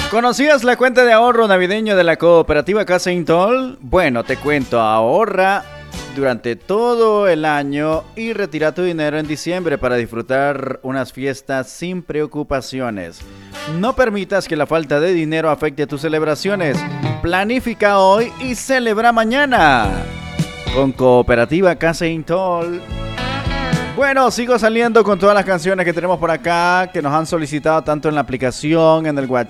¿Conocías la cuenta de ahorro navideño de la cooperativa Casa Intol? Bueno, te cuento, ahorra durante todo el año y retira tu dinero en diciembre para disfrutar unas fiestas sin preocupaciones. No permitas que la falta de dinero afecte tus celebraciones. Planifica hoy y celebra mañana. Con Cooperativa Casa Intol. Bueno, sigo saliendo con todas las canciones que tenemos por acá, que nos han solicitado tanto en la aplicación, en el WhatsApp.